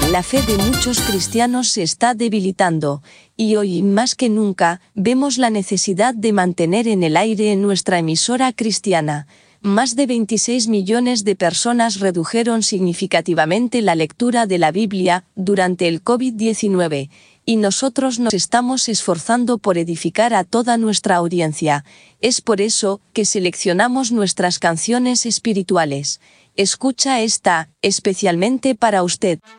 La fe de muchos cristianos se está debilitando, y hoy más que nunca, vemos la necesidad de mantener en el aire nuestra emisora cristiana. Más de 26 millones de personas redujeron significativamente la lectura de la Biblia durante el COVID-19, y nosotros nos estamos esforzando por edificar a toda nuestra audiencia. Es por eso que seleccionamos nuestras canciones espirituales. Escucha esta, especialmente para usted.